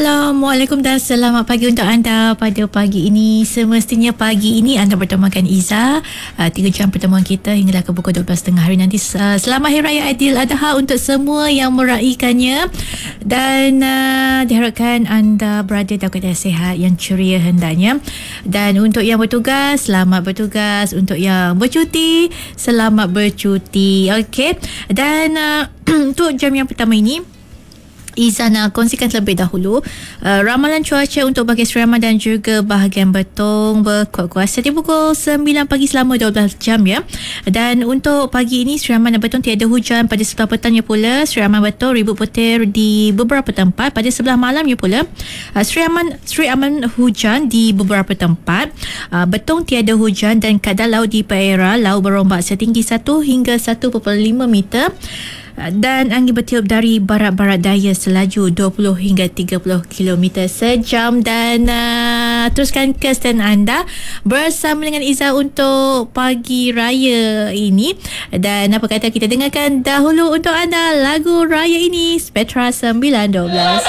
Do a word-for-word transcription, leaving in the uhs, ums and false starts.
Assalamualaikum dan selamat pagi untuk anda pada pagi ini. Semestinya pagi ini anda bertemakan Iza. Uh, tiga jam pertemuan kita hinggalah ke pukul dua belas tiga puluh hari nanti. Uh, selamat Hari Raya Aidiladha untuk semua yang meraihkannya. Dan uh, diharapkan anda berada dalam keadaan sihat yang ceria hendaknya. Dan untuk yang bertugas, selamat bertugas. Untuk yang bercuti, selamat bercuti. Okey. Dan uh, untuk jam yang pertama ini, Iza nak kongsikan terlebih dahulu uh, ramalan cuaca untuk bahagian Seriaman dan juga bahagian Betong berkuat-kuat setiap pukul sembilan pagi selama dua belas jam ya. Dan untuk pagi ini Seriaman dan Betong tiada hujan pada sebelah petangnya pula. Seriaman Betong ribut petir di beberapa tempat. Pada sebelah malamnya pula uh, Seriaman Seriaman hujan di beberapa tempat. uh, Betong tiada hujan dan kadar laut di Pereira laut berombak setinggi satu hingga satu perpuluhan lima meter. Dan angin bertiup dari barat-barat daya selaju dua puluh hingga tiga puluh kilometer sejam. Dan uh, teruskan ke stand anda bersama dengan Iza untuk pagi raya ini. Dan apa kata kita dengarkan dahulu untuk anda lagu raya ini, Spectra sembilan dua belas.